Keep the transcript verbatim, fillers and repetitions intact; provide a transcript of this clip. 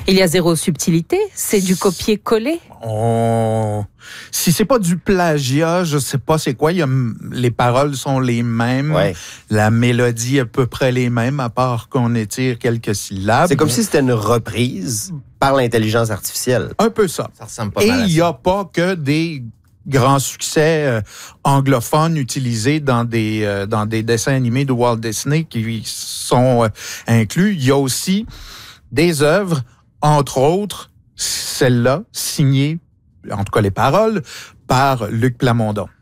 Il y a zéro subtilité, c'est du copier-coller. On... Si c'est pas du plagiat, je sais pas c'est quoi. Il y a... Les paroles sont les mêmes, ouais. La mélodie à peu près les mêmes, à part qu'on étire quelques syllabes. C'est comme si c'était une reprise par l'intelligence artificielle. Un peu ça. Ça ressemble pas Et mal à ça. il n'y a pas que des grands succès euh, anglophones utilisés dans des, euh, dans des dessins animés de Walt Disney qui sont euh, inclus. Il y a aussi des œuvres, entre autres, celle-là, signée, en tout cas les paroles, par Luc Plamondon.